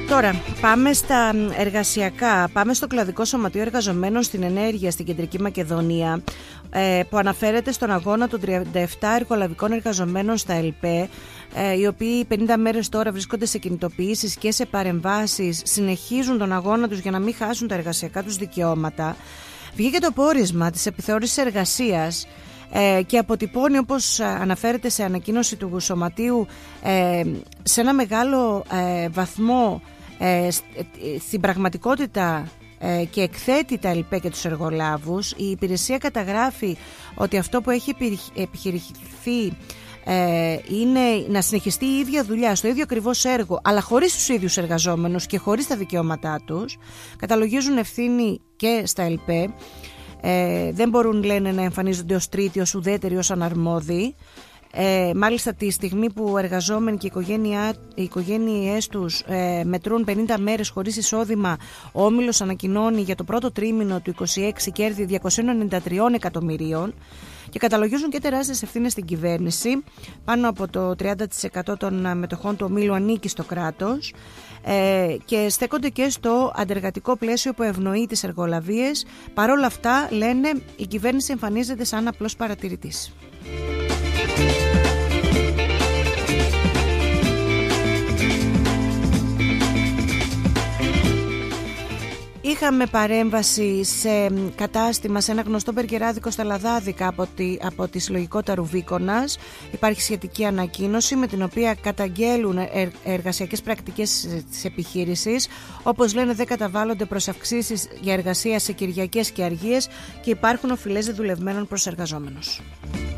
Τώρα πάμε στα εργασιακά. Πάμε στο κλαδικό σωματείο εργαζομένων στην ενέργεια στην Κεντρική Μακεδονία, που αναφέρεται στον αγώνα των 37 εργολαβικών εργαζομένων στα ΕΛΠΕ, οι οποίοι 50 μέρες τώρα βρίσκονται σε κινητοποιήσεις και σε παρεμβάσεις, συνεχίζουν τον αγώνα τους για να μην χάσουν τα εργασιακά τους δικαιώματα. Βγήκε το πόρισμα της επιθεώρησης εργασίας και αποτυπώνει, όπως αναφέρεται σε ανακοίνωση του Σωματείου, σε ένα μεγάλο βαθμό στην πραγματικότητα και εκθέτει τα ΕΛΠΕ και τους εργολάβους. Η υπηρεσία καταγράφει ότι αυτό που έχει επιχειρηθεί είναι να συνεχιστεί η ίδια δουλειά στο ίδιο ακριβώς έργο, αλλά χωρίς τους ίδιους εργαζόμενους και χωρίς τα δικαιώματά τους. Καταλογίζουν ευθύνη και στα ΕΛΠΕ. Δεν μπορούν, λένε, να εμφανίζονται ως τρίτοι, ως ουδέτεροι, ως αναρμόδιοι. Μάλιστα τη στιγμή που εργαζόμενοι και οι οικογένειές τους μετρούν 50 μέρες χωρίς εισόδημα, ο Όμιλος ανακοινώνει για το πρώτο τρίμηνο του 2026 κέρδη 293 εκατομμυρίων και καταλογίζουν και τεράστιες ευθύνες στην κυβέρνηση. Πάνω από το 30% των μετοχών του ομίλου ανήκει στο κράτος και στέκονται και στο αντεργατικό πλαίσιο που ευνοεί τις εργολαβίες. Παρ' όλα αυτά, λένε, η κυβέρνηση εμφανίζεται σαν απλός παρατηρητής. Είχαμε παρέμβαση σε κατάστημα, σε ένα γνωστό μπεργκεράδικο στα Λαδάδικα από τη συλλογικό Ταρουβίκονας. Υπάρχει σχετική ανακοίνωση με την οποία καταγγέλουν εργασιακές πρακτικές της επιχείρησης. Όπως λένε, δεν καταβάλλονται προς αυξήσεις για εργασία σε Κυριακές και αργίες και υπάρχουν οφειλές δεδουλευμένων προς εργαζόμενους.